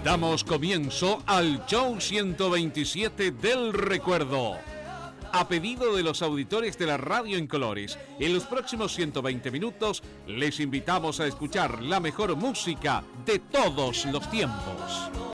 Damos comienzo al Show 127 del Recuerdo. A pedido de los auditores de la radio en colores, en los próximos 120 minutos les invitamos a escuchar la mejor música de todos los tiempos.